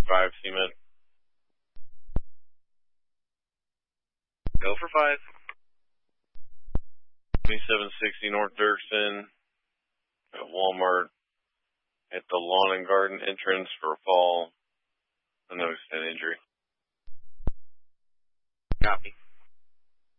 5, cement. Go for 5. 2760 North Dirksen at Walmart at the lawn and garden entrance for fall